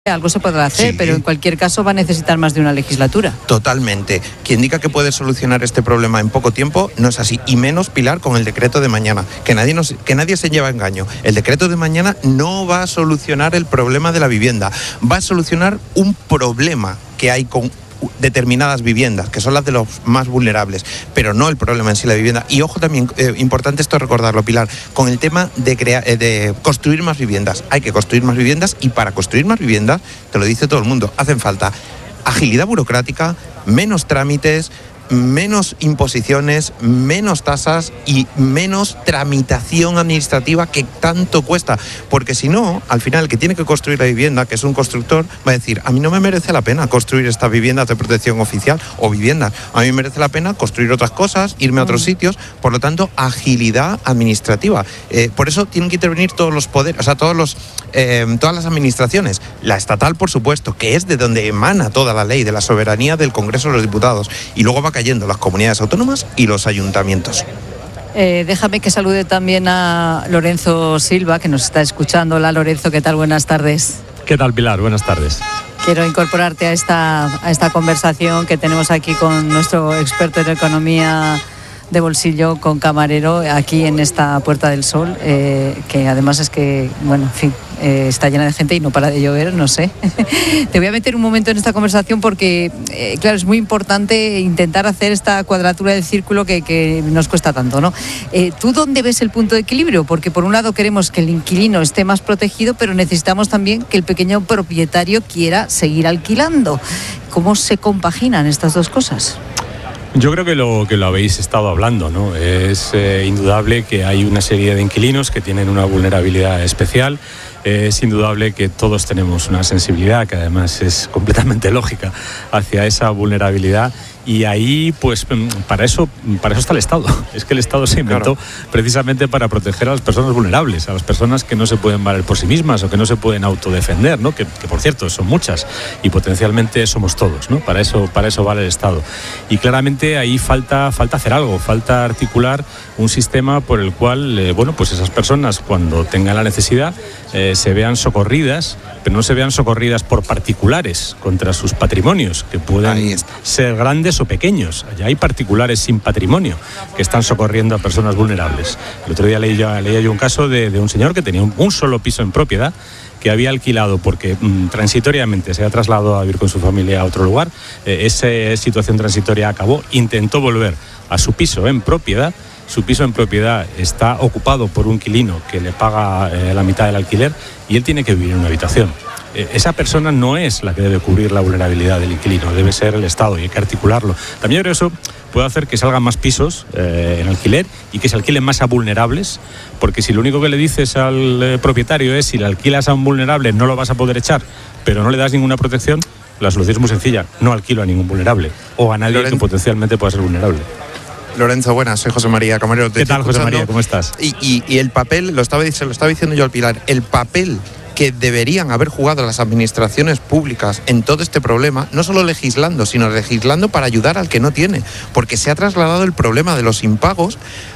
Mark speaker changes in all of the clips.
Speaker 1: algo se podrá hacer, sí, pero en cualquier caso va a necesitar más de una legislatura.
Speaker 2: Totalmente. Quien diga que puede solucionar este problema en poco tiempo no es así, y menos, Pilar, con el decreto de mañana. Que nadie se lleva a engaño. El decreto de mañana no va a solucionar el problema de la vivienda, va a solucionar un problema que hay con determinadas viviendas, que son las de los más vulnerables, pero no el problema en sí la vivienda. Y ojo también, importante esto recordarlo, Pilar, con el tema de construir más viviendas. Hay que construir más viviendas, y para construir más viviendas, te lo dice todo el mundo, hacen falta agilidad burocrática, menos trámites, menos imposiciones, menos tasas y menos tramitación administrativa que tanto cuesta, porque si no, al final el que tiene que construir la vivienda, que es un constructor, va a decir: a mí no me merece la pena construir estas viviendas de protección oficial o viviendas, a mí me merece la pena construir otras cosas, irme a otros sitios. Por lo tanto, agilidad administrativa. Por eso tienen que intervenir todos los poderes, o sea, todas las administraciones, la estatal, por supuesto, que es de donde emana toda la ley, de la soberanía del Congreso de los Diputados, y luego va cayendo las comunidades autónomas y los ayuntamientos.
Speaker 1: Déjame que salude también a Lorenzo Silva, que nos está escuchando. Hola, Lorenzo, ¿qué tal? Buenas tardes.
Speaker 3: ¿Qué tal, Pilar? Buenas tardes.
Speaker 1: Quiero incorporarte a esta conversación que tenemos aquí con nuestro experto en economía de bolsillo, con Camarero, aquí en esta Puerta del Sol, que además es que, bueno, en fin, está llena de gente y no para de llover, no sé. Te voy a meter un momento en esta conversación porque, claro, es muy importante intentar hacer esta cuadratura del círculo que nos cuesta tanto, ¿no? ¿Tú dónde ves el punto de equilibrio? Porque por un lado queremos que el inquilino esté más protegido, pero necesitamos también que el pequeño propietario quiera seguir alquilando. ¿Cómo se compaginan estas dos cosas?
Speaker 3: Yo creo que lo habéis estado hablando, ¿no? Es indudable que hay una serie de inquilinos que tienen una vulnerabilidad especial. Es indudable que todos tenemos una sensibilidad, que además es completamente lógica, hacia esa vulnerabilidad. Y ahí, pues, para eso está el Estado. Es que el Estado se inventó precisamente para proteger a las personas vulnerables, a las personas que no se pueden valer por sí mismas o que no se pueden autodefender, ¿no? Que por cierto, son muchas y potencialmente somos todos, ¿no? Para eso vale el Estado. Y claramente ahí falta hacer algo, falta articular un sistema por el cual, pues esas personas, cuando tengan la necesidad, se vean socorridas, pero no se vean socorridas por particulares contra sus patrimonios, que pueden ser grandes o pequeños. Allá hay particulares sin patrimonio que están socorriendo a personas vulnerables. El otro día leía yo un caso de un señor que tenía un solo piso en propiedad, que había alquilado porque transitoriamente se ha trasladado a vivir con su familia a otro lugar. Esa situación transitoria acabó, intentó volver a su piso en propiedad. Su piso en propiedad está ocupado por un inquilino que le paga la mitad del alquiler y él tiene que vivir en una habitación. Esa persona no es la que debe cubrir la vulnerabilidad del inquilino, debe ser el Estado, y hay que articularlo. También creo que eso puede hacer que salgan más pisos en alquiler y que se alquilen más a vulnerables, porque si lo único que le dices al propietario es: si le alquilas a un vulnerable no lo vas a poder echar, pero no le das ninguna protección, la solución es muy sencilla: no alquilo a ningún vulnerable o a nadie que potencialmente pueda ser vulnerable.
Speaker 2: Lorenzo, buenas, soy José María Camarero.
Speaker 3: ¿Qué tal, José María? ¿Cómo estás?
Speaker 2: Y el papel, se lo estaba diciendo yo al Pilar, el papel que deberían haber jugado las administraciones públicas en todo este problema, no solo legislando, sino legislando para ayudar al que no tiene, porque se ha trasladado el problema de los impagos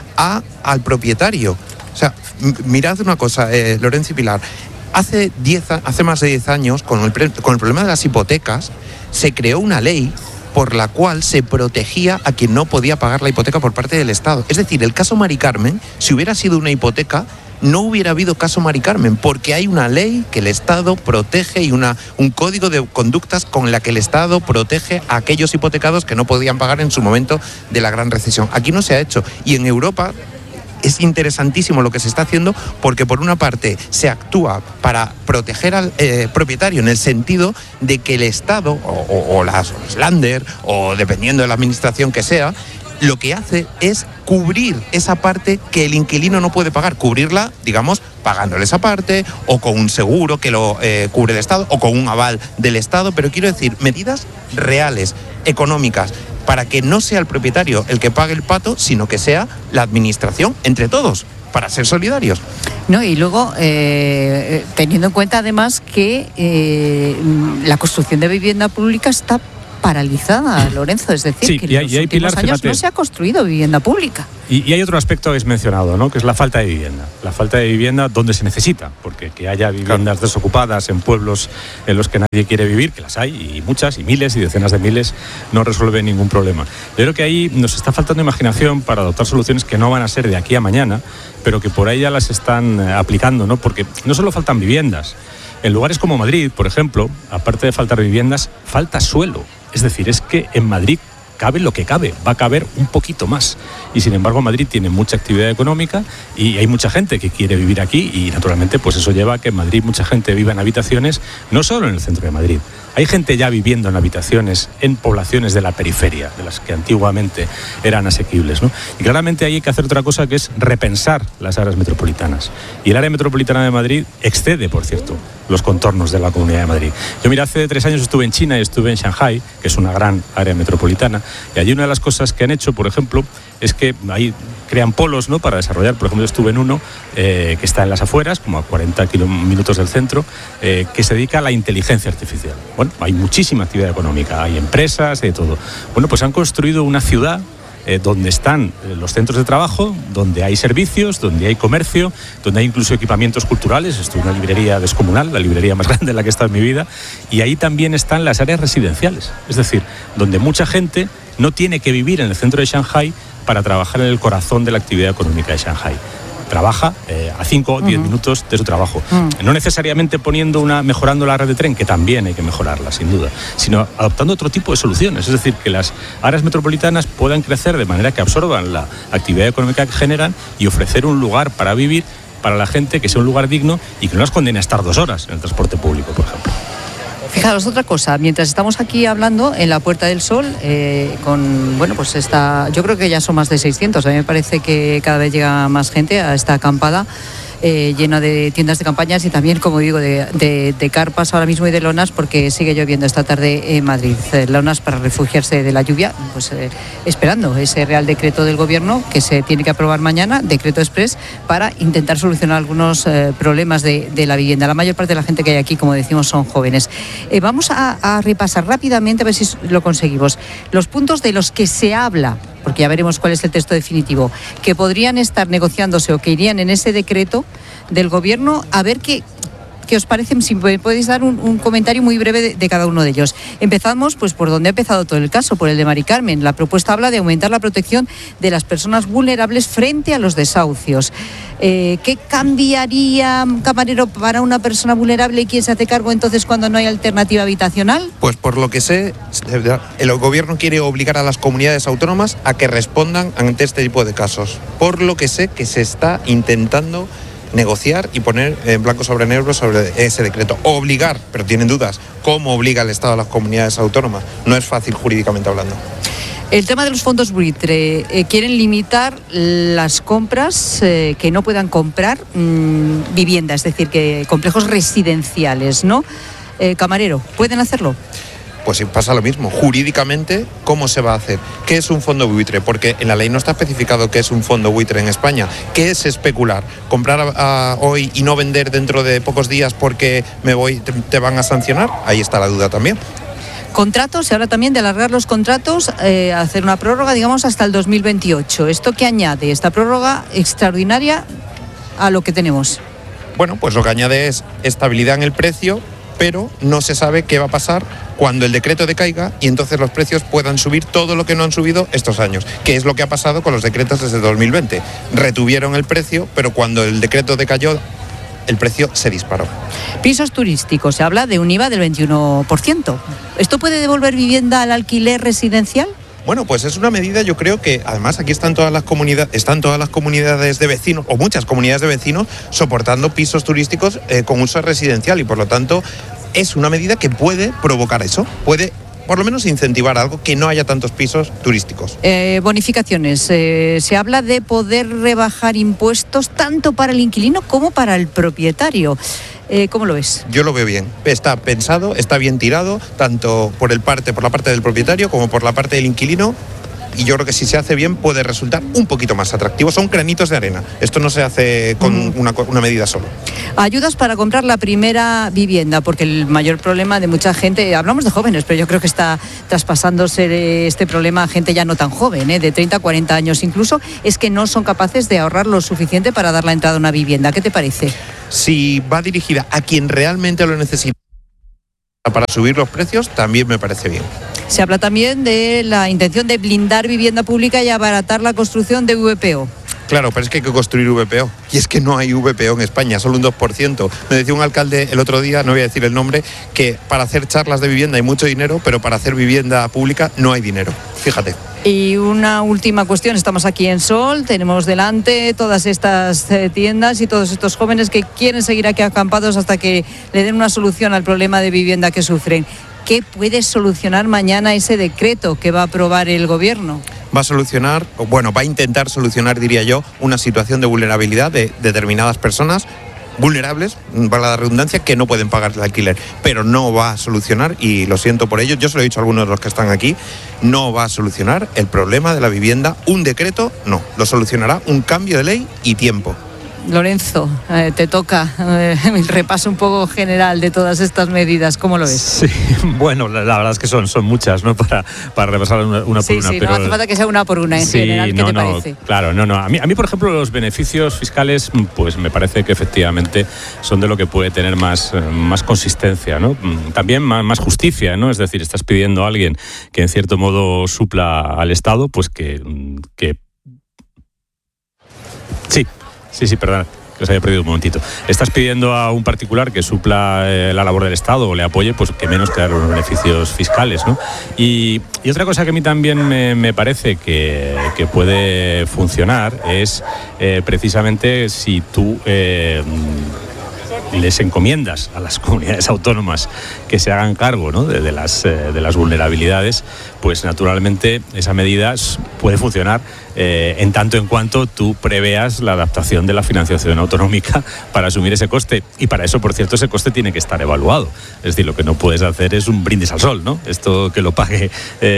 Speaker 2: al propietario. O sea, mirad una cosa, Lorenzo y Pilar, hace más de 10 años, con el problema de las hipotecas, se creó una ley por la cual se protegía a quien no podía pagar la hipoteca por parte del Estado. Es decir, el caso Mari Carmen, si hubiera sido una hipoteca, no hubiera habido caso Mari Carmen, porque hay una ley que el Estado protege y un código de conductas con la que el Estado protege a aquellos hipotecados que no podían pagar en su momento de la gran recesión. Aquí no se ha hecho. Y en Europa es interesantísimo lo que se está haciendo, porque por una parte se actúa para proteger al propietario, en el sentido de que el Estado o las Länder, o dependiendo de la administración que sea, lo que hace es cubrir esa parte que el inquilino no puede pagar, cubrirla, digamos, pagándole esa parte, o con un seguro que lo cubre el Estado, o con un aval del Estado. Pero quiero decir, medidas reales, económicas, para que no sea el propietario el que pague el pato, sino que sea la administración, entre todos, para ser solidarios.
Speaker 1: No, y luego, teniendo en cuenta además que la construcción de vivienda pública está paralizada, Lorenzo. Es decir,
Speaker 3: sí,
Speaker 1: que
Speaker 3: y
Speaker 1: en los últimos
Speaker 3: Pilar,
Speaker 1: años
Speaker 3: fíjate,
Speaker 1: no se ha construido vivienda pública.
Speaker 3: Y hay otro aspecto que es mencionado, ¿no? Que es la falta de vivienda. La falta de vivienda donde se necesita, porque que haya viviendas desocupadas en pueblos en los que nadie quiere vivir, que las hay, y muchas, y miles, y decenas de miles, no resuelve ningún problema. Yo creo que ahí nos está faltando imaginación para adoptar soluciones que no van a ser de aquí a mañana, pero que por ahí ya las están aplicando, ¿no? Porque no solo faltan viviendas. En lugares como Madrid, por ejemplo, aparte de faltar viviendas, falta suelo. Es decir, es que en Madrid cabe lo que cabe, va a caber un poquito más. Y sin embargo Madrid tiene mucha actividad económica y hay mucha gente que quiere vivir aquí y naturalmente pues eso lleva a que en Madrid mucha gente viva en habitaciones, no solo en el centro de Madrid. Hay gente ya viviendo en habitaciones en poblaciones de la periferia, de las que antiguamente eran asequibles, ¿no? Y claramente ahí hay que hacer otra cosa, que es repensar las áreas metropolitanas. Y el área metropolitana de Madrid excede, por cierto, los contornos de la Comunidad de Madrid. Yo, mira, hace 3 años estuve en China y estuve en Shanghái, que es una gran área metropolitana, y allí una de las cosas que han hecho, por ejemplo, es que ahí crean polos, ¿no?, para desarrollar. Por ejemplo, estuve en uno que está en las afueras, como a 40 minutos del centro, que se dedica a la inteligencia artificial. Bueno, hay muchísima actividad económica, hay empresas, hay de todo. Bueno, pues han construido una ciudad donde están los centros de trabajo, donde hay servicios, donde hay comercio, donde hay incluso equipamientos culturales. Esto es una librería descomunal, la librería más grande en la que he estado en mi vida, y ahí también están las áreas residenciales, es decir, donde mucha gente no tiene que vivir en el centro de Shanghái para trabajar en el corazón de la actividad económica de Shanghái. Trabaja a 5 o 10 minutos de su trabajo. No necesariamente mejorando la red de tren, que también hay que mejorarla, sin duda, sino adoptando otro tipo de soluciones. Es decir, que las áreas metropolitanas puedan crecer de manera que absorban la actividad económica que generan y ofrecer un lugar para vivir para la gente que sea un lugar digno y que no las condene a estar 2 horas en el transporte público, por ejemplo.
Speaker 1: Fijaros, otra cosa, mientras estamos aquí hablando en la Puerta del Sol, yo creo que ya son más de 600, a mí me parece que cada vez llega más gente a esta acampada llena de tiendas de campañas y también, como digo, de carpas ahora mismo y de lonas, porque sigue lloviendo esta tarde en Madrid. Lonas para refugiarse de la lluvia, pues esperando ese Real Decreto del Gobierno que se tiene que aprobar mañana, decreto express, para intentar solucionar algunos problemas de la vivienda. La mayor parte de la gente que hay aquí, como decimos, son jóvenes. Vamos a repasar rápidamente, a ver si lo conseguimos, los puntos de los que se habla, porque ya veremos cuál es el texto definitivo, que podrían estar negociándose o que irían en ese decreto del Gobierno. A ver qué os parece, si podéis dar un comentario muy breve de cada uno de ellos. Empezamos pues por donde ha empezado todo el caso, por el de Mari Carmen. La propuesta habla de aumentar la protección de las personas vulnerables frente a los desahucios. ¿Qué cambiaría, Camarero, para una persona vulnerable y quién se hace cargo entonces cuando no hay alternativa habitacional?
Speaker 2: Pues por lo que sé, el Gobierno quiere obligar a las comunidades autónomas a que respondan ante este tipo de casos. Por lo que sé que se está intentando negociar y poner en blanco sobre negro sobre ese decreto. Obligar, pero tienen dudas, ¿cómo obliga el Estado a las comunidades autónomas? No es fácil jurídicamente hablando.
Speaker 1: El tema de los fondos buitre, quieren limitar las compras que no puedan comprar vivienda, es decir, que complejos residenciales, ¿no? Camarero, ¿pueden hacerlo?
Speaker 2: Pues pasa lo mismo. Jurídicamente, ¿cómo se va a hacer? ¿Qué es un fondo buitre? Porque en la ley no está especificado qué es un fondo buitre en España. ¿Qué es especular? ¿Comprar hoy y no vender dentro de pocos días porque te van a sancionar? Ahí está la duda también.
Speaker 1: Contratos, se habla también de alargar los contratos, hacer una prórroga, digamos, hasta el 2028. ¿Esto qué añade? Esta prórroga extraordinaria a lo que tenemos.
Speaker 2: Bueno, pues lo que añade es estabilidad en el precio, pero no se sabe qué va a pasar cuando el decreto decaiga y entonces los precios puedan subir todo lo que no han subido estos años, que es lo que ha pasado con los decretos desde 2020. Retuvieron el precio, pero cuando el decreto decayó, el precio se disparó.
Speaker 1: Pisos turísticos, se habla de un IVA del 21%. ¿Esto puede devolver vivienda al alquiler residencial?
Speaker 2: Bueno, pues es una medida, yo creo que además aquí están todas las comunidades de vecinos, o muchas comunidades de vecinos, soportando pisos turísticos con uso residencial, y por lo tanto es una medida que puede provocar eso, puede por lo menos incentivar algo, que no haya tantos pisos turísticos.
Speaker 1: Bonificaciones, se habla de poder rebajar impuestos tanto para el inquilino como para el propietario. ¿Cómo lo ves?
Speaker 2: Yo lo veo bien. Está pensado, está bien tirado, tanto por la parte del propietario como por la parte del inquilino. y yo creo que si se hace bien puede resultar un poquito más atractivo. Son granitos de arena. Esto no se hace con una medida solo.
Speaker 1: Ayudas para comprar la primera vivienda, porque el mayor problema de mucha gente, hablamos de jóvenes, pero yo creo que está traspasándose este problema a gente ya no tan joven, de 30, 40 años incluso, es que no son capaces de ahorrar lo suficiente para dar la entrada a una vivienda. ¿Qué te parece?
Speaker 2: Si va dirigida a quien realmente lo necesita para subir los precios, también me parece bien.
Speaker 1: Se habla también de la intención de blindar vivienda pública y abaratar la construcción de VPO.
Speaker 2: Claro, pero es que hay que construir VPO. Y es que no hay VPO en España, solo un 2%. Me decía un alcalde el otro día, no voy a decir el nombre, que para hacer charlas de vivienda hay mucho dinero, pero para hacer vivienda pública no hay dinero. Fíjate.
Speaker 1: Y una última cuestión, estamos aquí en Sol, tenemos delante todas estas tiendas y todos estos jóvenes que quieren seguir aquí acampados hasta que le den una solución al problema de vivienda que sufren. ¿Qué puede solucionar mañana ese decreto que va a aprobar el Gobierno?
Speaker 2: Va a intentar solucionar, diría yo, una situación de vulnerabilidad de determinadas personas vulnerables, para la redundancia, que no pueden pagar el alquiler, pero no va a solucionar, y lo siento por ello, yo se lo he dicho a algunos de los que están aquí, no va a solucionar el problema de la vivienda, un decreto no, lo solucionará un cambio de ley y tiempo.
Speaker 1: Lorenzo, te toca el repaso un poco general de todas estas medidas. ¿Cómo lo ves?
Speaker 3: Sí, bueno, la verdad es que son muchas, ¿no? Para repasar una por una.
Speaker 1: Sí,
Speaker 3: pero
Speaker 1: no hace falta que sea una por una en general. ¿Qué te parece?
Speaker 3: Claro, no. A mí, por ejemplo, los beneficios fiscales, pues me parece que efectivamente son de lo que puede tener más consistencia, ¿no? También más justicia, ¿no? Es decir, estás pidiendo a alguien que en cierto modo supla al Estado, pues que... Sí, perdón, que os había perdido un momentito. Estás pidiendo a un particular que supla la labor del Estado o le apoye, pues que menos que dar los beneficios fiscales, ¿no? Y otra cosa que a mí también me parece que puede funcionar es precisamente si tú les encomiendas a las comunidades autónomas que se hagan cargo, ¿no? de las vulnerabilidades, pues naturalmente esa medida puede funcionar en tanto en cuanto tú preveas la adaptación de la financiación autonómica para asumir ese coste. Y para eso, por cierto, ese coste tiene que estar evaluado. Es decir, lo que no puedes hacer es un brindis al sol, ¿no? Esto que lo pague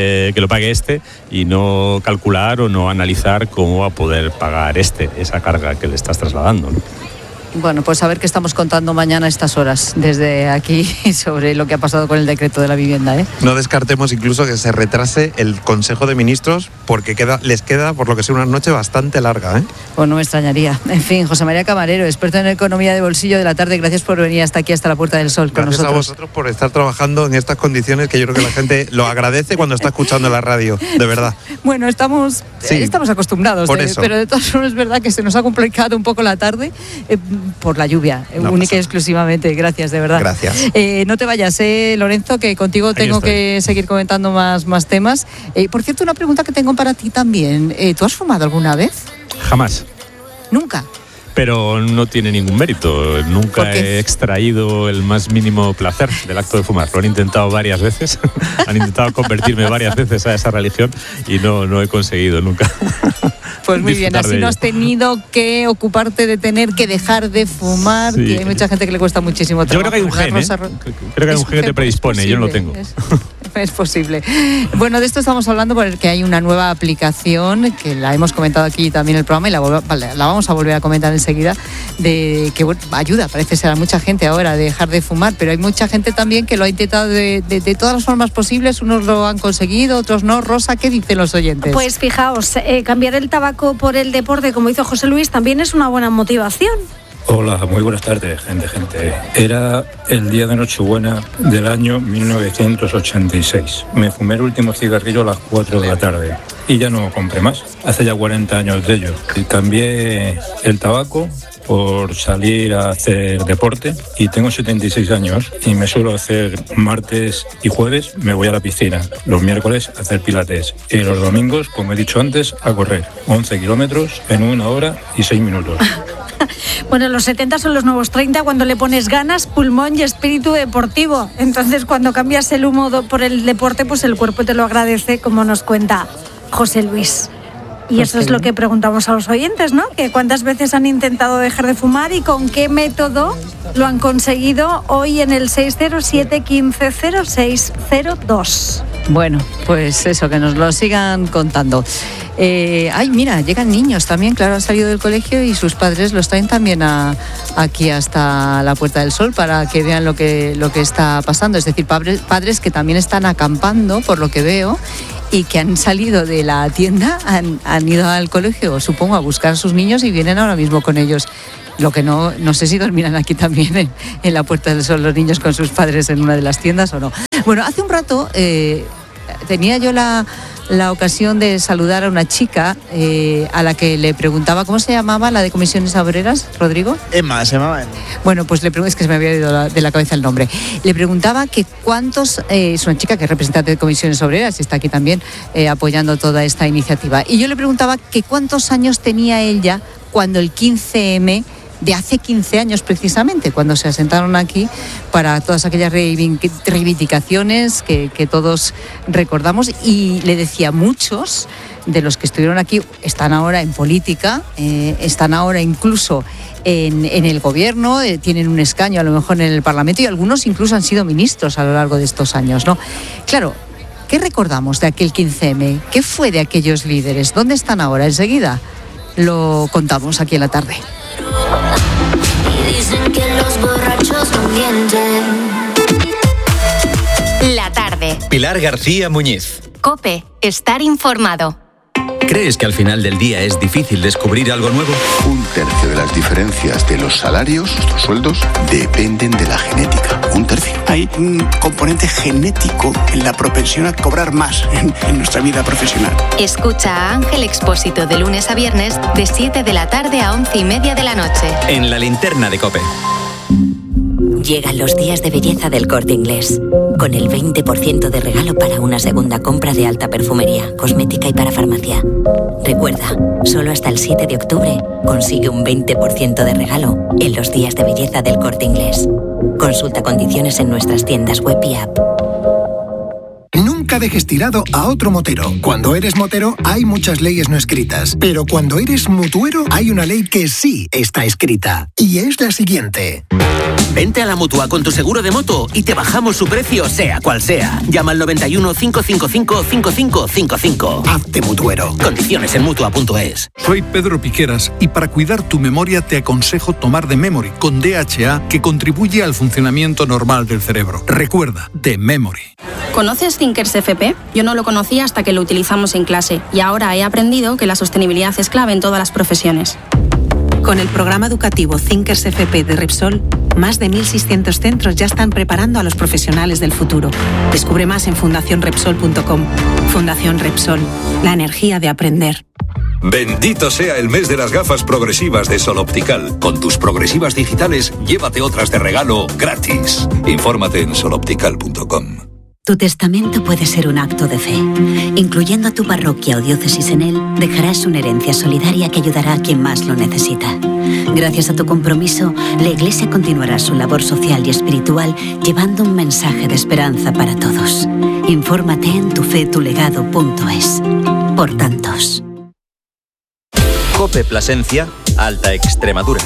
Speaker 3: y no calcular o no analizar cómo va a poder pagar esa carga que le estás trasladando, ¿no?
Speaker 1: Bueno, pues a ver qué estamos contando mañana a estas horas desde aquí sobre lo que ha pasado con el decreto de la vivienda, ¿eh?
Speaker 2: No descartemos incluso que se retrase el Consejo de Ministros porque les queda, por lo que sea, una noche bastante larga, ¿eh?
Speaker 1: Pues no me extrañaría. En fin, José María Camarero, experto en economía de bolsillo de la tarde, gracias por venir hasta aquí, hasta la Puerta del Sol con nosotros.
Speaker 2: Gracias a vosotros por estar trabajando en estas condiciones que yo creo que la gente lo agradece cuando está escuchando la radio, de verdad.
Speaker 1: Bueno, estamos acostumbrados, pero de todas formas es verdad que se nos ha complicado un poco la tarde por la lluvia, única y exclusivamente. Gracias, de verdad.
Speaker 2: Gracias.
Speaker 1: No te vayas, Lorenzo, que contigo tengo que seguir comentando más temas. Por cierto, una pregunta que tengo para ti también. ¿Tú has fumado alguna vez?
Speaker 3: Jamás.
Speaker 1: ¿Nunca?
Speaker 3: Pero no tiene ningún mérito. Nunca he extraído el más mínimo placer del acto de fumar. Lo han intentado varias veces. Han intentado convertirme varias veces a esa religión y no he conseguido nunca.
Speaker 1: Pues muy bien, así no has tenido que ocuparte de tener que dejar de fumar, sí. Que hay mucha gente que le cuesta muchísimo trabajo.
Speaker 3: Yo creo que hay un gen, creo que hay un gen que te predispone, yo no lo tengo.
Speaker 1: Es posible. Bueno, de esto estamos hablando porque hay una nueva aplicación que la hemos comentado aquí también en el programa y la vamos a volver a comentar enseguida, de que ayuda, parece ser a mucha gente ahora de dejar de fumar, pero hay mucha gente también que lo ha intentado de todas las formas posibles, unos lo han conseguido, otros no. Rosa, ¿qué dicen los oyentes?
Speaker 4: Pues fijaos, cambiar el tabaco por el deporte, como hizo José Luis, también es una buena motivación.
Speaker 5: Hola, muy buenas tardes, gente. Era el día de Nochebuena del año 1986. Me fumé el último cigarrillo a las 4 de la tarde y ya no compré más. Hace ya 40 años de ello. Cambié el tabaco por salir a hacer deporte y tengo 76 años y me suelo hacer martes y jueves, me voy a la piscina, los miércoles a hacer pilates y los domingos, como he dicho antes, a correr 11 kilómetros en 1 hora y 6 minutos.
Speaker 4: Bueno, los 70 son los nuevos 30 cuando le pones ganas, pulmón y espíritu deportivo. Entonces, cuando cambias el humo por el deporte, pues el cuerpo te lo agradece, como nos cuenta José Luis. Y eso es lo que preguntamos a los oyentes, ¿no? Que cuántas veces han intentado dejar de fumar y con qué método lo han conseguido hoy en el 607 15 06 02.
Speaker 1: Bueno, pues eso, que nos lo sigan contando. Mira, llegan niños también, claro, han salido del colegio y sus padres los traen también aquí hasta la Puerta del Sol para que vean lo que está pasando. Es decir, padres que también están acampando, por lo que veo, y que han salido de la tienda, han ido al colegio, supongo, a buscar a sus niños y vienen ahora mismo con ellos. Lo que no sé si dormirán aquí también en la Puerta del Sol los niños con sus padres en una de las tiendas o no. Bueno, hace un rato tenía yo la ocasión de saludar a una chica a la que le preguntaba, ¿cómo se llamaba la de Comisiones Obreras, Rodrigo?
Speaker 6: Emma, se llamaba Emma.
Speaker 1: Bueno, pues le pregunté, es que se me había ido de la cabeza el nombre. Le preguntaba que cuántos, es una chica que es representante de Comisiones Obreras y está aquí también apoyando toda esta iniciativa. Y yo le preguntaba que cuántos años tenía ella cuando el 15M de hace 15 años precisamente, cuando se asentaron aquí para todas aquellas reivindicaciones que todos recordamos, y le decía, muchos de los que estuvieron aquí están ahora en política, están ahora incluso en el gobierno, tienen un escaño a lo mejor en el Parlamento y algunos incluso han sido ministros a lo largo de estos años, ¿no? Claro, ¿qué recordamos de aquel 15M? ¿Qué fue de aquellos líderes? ¿Dónde están ahora? Enseguida lo contamos aquí en la tarde.
Speaker 7: Y dicen que los borrachos no mienten.
Speaker 8: La tarde.
Speaker 9: Pilar García Muñiz.
Speaker 8: COPE. Estar informado.
Speaker 9: ¿Crees que al final del día es difícil descubrir algo nuevo?
Speaker 10: 1/3 de las diferencias de los salarios, los sueldos, dependen de la genética. 1/3.
Speaker 11: Hay un componente genético en la propensión a cobrar más en nuestra vida profesional.
Speaker 8: Escucha a Ángel Expósito de lunes a viernes de 7 de la tarde a 11:30 de la noche.
Speaker 9: En la linterna de COPE.
Speaker 12: Llegan los días de belleza del Corte Inglés, con el 20% de regalo para una segunda compra de alta perfumería, cosmética y para farmacia. Recuerda, solo hasta el 7 de octubre consigue un 20% de regalo en los días de belleza del Corte Inglés. Consulta condiciones en nuestras tiendas web y app.
Speaker 13: Nunca dejes tirado a otro motero. Cuando eres motero hay muchas leyes no escritas, pero cuando eres mutuero hay una ley que sí está escrita, y es la siguiente.
Speaker 14: Vente a la Mutua con tu seguro de moto y te bajamos su precio sea cual sea. Llama al 91 555 5555.
Speaker 13: Hazte mutuero.
Speaker 14: Condiciones en Mutua.es.
Speaker 15: Soy Pedro Piqueras y para cuidar tu memoria te aconsejo tomar The Memory con DHA, que contribuye al funcionamiento normal del cerebro. Recuerda, The Memory.
Speaker 16: ¿Conoces Thinkers FP? Yo no lo conocía hasta que lo utilizamos en clase y ahora he aprendido que la sostenibilidad es clave en todas las profesiones.
Speaker 17: Con el programa educativo Thinkers FP de Repsol, más de 1.600 centros ya están preparando a los profesionales del futuro. Descubre más en fundacionrepsol.com. Fundación Repsol, la energía de aprender.
Speaker 18: Bendito sea el mes de las gafas progresivas de Sol Optical. Con tus progresivas digitales, llévate otras de regalo gratis. Infórmate en soloptical.com.
Speaker 12: Tu testamento puede ser un acto de fe. Incluyendo a tu parroquia o diócesis en él, dejarás una herencia solidaria que ayudará a quien más lo necesita. Gracias a tu compromiso, la Iglesia continuará su labor social y espiritual llevando un mensaje de esperanza para todos. Infórmate en tufetulegado.es. Por tantos.
Speaker 9: COPE Plasencia, Alta Extremadura.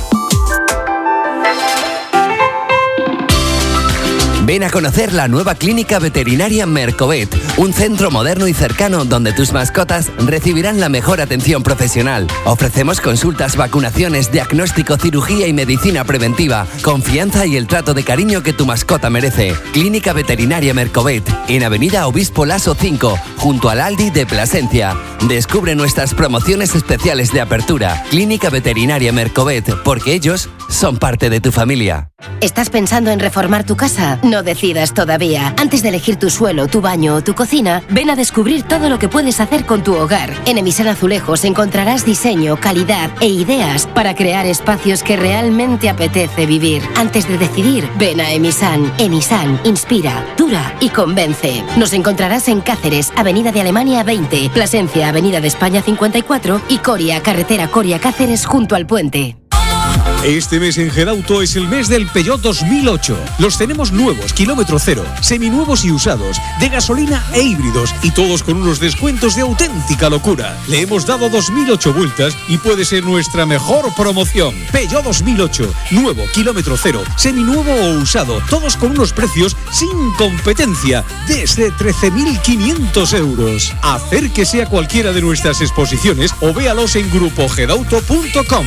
Speaker 19: Ven a conocer la nueva clínica veterinaria Mercovet, un centro moderno y cercano donde tus mascotas recibirán la mejor atención profesional. Ofrecemos consultas, vacunaciones, diagnóstico, cirugía y medicina preventiva, confianza y el trato de cariño que tu mascota merece. Clínica veterinaria Mercovet, en Avenida Obispo Laso 5, junto al Aldi de Plasencia. Descubre nuestras promociones especiales de apertura. Clínica veterinaria Mercovet, porque ellos son parte de tu familia.
Speaker 20: ¿Estás pensando en reformar tu casa? No decidas todavía. Antes de elegir tu suelo, tu baño o tu cocina, ven a descubrir todo lo que puedes hacer con tu hogar. En Emisan Azulejos encontrarás diseño, calidad e ideas para crear espacios que realmente apetece vivir. Antes de decidir, ven a Emisan. Emisan inspira, dura y convence. Nos encontrarás en Cáceres, Avenida de Alemania 20, Plasencia, Avenida de España 54 y Coria, carretera Coria-Cáceres junto al puente.
Speaker 6: Este mes en Gedauto es el mes del Peugeot 2008. Los tenemos nuevos, kilómetro cero, seminuevos y usados, de gasolina e híbridos, y todos con unos descuentos de auténtica locura. Le hemos dado 2008 vueltas y puede ser nuestra mejor promoción. Peugeot 2008, nuevo, kilómetro cero, seminuevo o usado, todos con unos precios sin competencia, desde 13.500 euros. Acérquese a cualquiera de nuestras exposiciones o véalos en grupogedauto.com.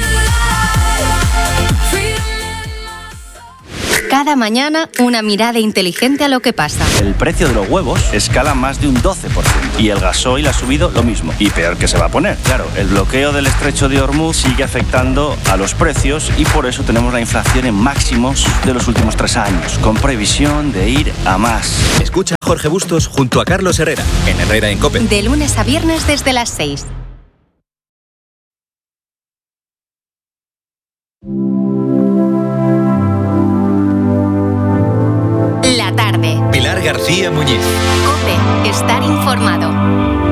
Speaker 8: Cada mañana, una mirada inteligente a lo que pasa.
Speaker 21: El precio de los huevos escala más de un 12%. Y el gasoil ha subido lo mismo. Y peor que se va a poner. Claro, el bloqueo del estrecho de Hormuz sigue afectando a los precios y por eso tenemos la inflación en máximos de los últimos 3 años, con previsión de ir a más.
Speaker 9: Escucha a Jorge Bustos junto a Carlos Herrera, en Herrera en COPE.
Speaker 8: De lunes a viernes desde las 6. La tarde.
Speaker 9: Pilar García Muñiz.
Speaker 8: COPE. Estar informado.